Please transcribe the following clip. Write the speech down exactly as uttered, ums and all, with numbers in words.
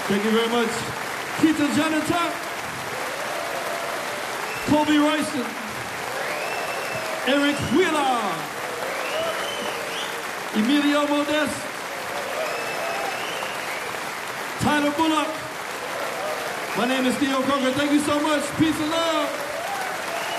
Thank you very much. Keita Janata, Kobe Royston, Eric Wheeler, Emilio Modest, Tyler Bullock. My name is Theo Coker. Thank you so much. Peace and love.